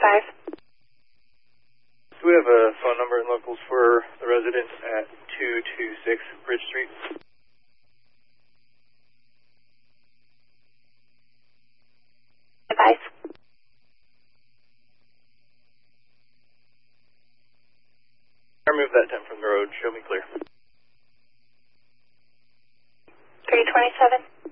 Advise. Do we have a phone number and locals for the resident at 226 Bridge Street? Advise. Remove that tent from the road. Show me clear. 327.